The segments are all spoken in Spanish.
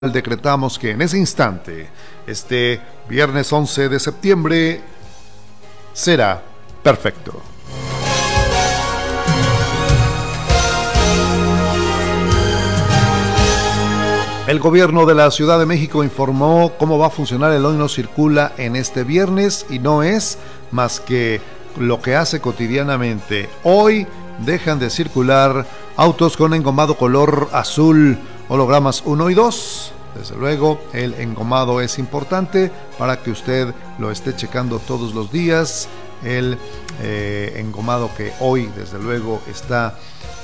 Decretamos que en ese instante, este viernes 11 de septiembre, será perfecto. El gobierno de la Ciudad de México informó cómo va a funcionar el Hoy No Circula en este viernes y no es más que lo que hace cotidianamente. Hoy dejan de circular autos con engomado color azul, hologramas 1 y 2. Desde luego, el engomado es importante para que usted lo esté checando todos los días. El engomado que hoy, desde luego, está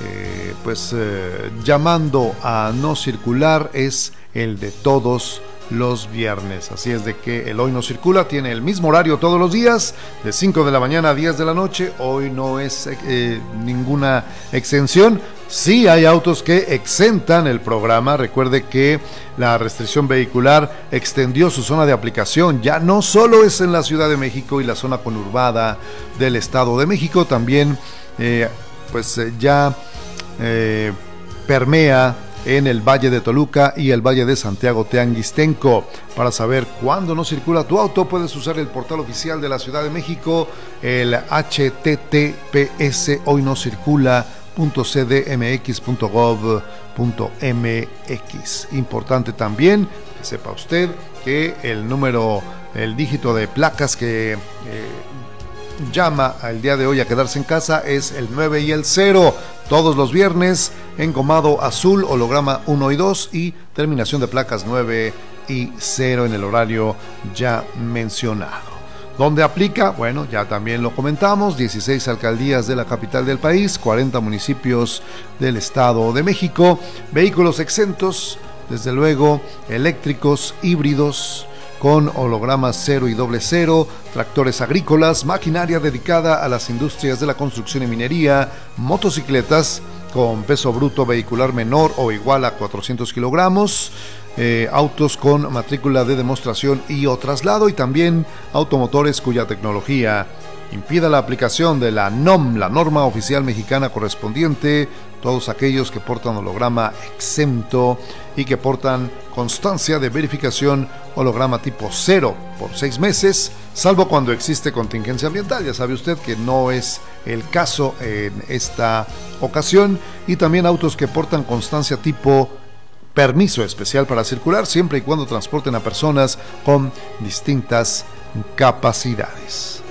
llamando a no circular es el de todos los viernes. Así es de que el Hoy No Circula tiene el mismo horario todos los días, de 5 de la mañana a 10 de la noche. Hoy no es ninguna exención. Sí hay autos que exentan el programa. Recuerde que la restricción vehicular extendió su zona de aplicación. Ya no solo es en la Ciudad de México y la zona conurbada del Estado de México, también permea en el Valle de Toluca y el Valle de Santiago Teanguistenco. Para saber cuándo no circula tu auto, puedes usar el portal oficial de la Ciudad de México, el https hoynoscircula.cdmx.gov.mx. Importante también que sepa usted que el dígito de placas que llama al día de hoy a quedarse en casa es el 9 y el 0. Todos los viernes, engomado azul, holograma 1 y 2 y terminación de placas 9 y 0 en el horario ya mencionado. ¿Dónde aplica? Bueno, ya también lo comentamos, 16 alcaldías de la capital del país, 40 municipios del Estado de México, vehículos exentos, desde luego, eléctricos, híbridos, con hologramas 0 y 00, tractores agrícolas, maquinaria dedicada a las industrias de la construcción y minería, motocicletas con peso bruto vehicular menor o igual a 400 kilogramos, autos con matrícula de demostración y o traslado, y también automotores cuya tecnología impida la aplicación de la NOM, la norma oficial mexicana correspondiente. Todos aquellos que portan holograma exento y que portan constancia de verificación holograma tipo 0 por 6 meses, salvo cuando existe contingencia ambiental. Ya sabe usted que no es el caso en esta ocasión. Y también autos que portan constancia tipo permiso especial para circular, siempre y cuando transporten a personas con distintas capacidades.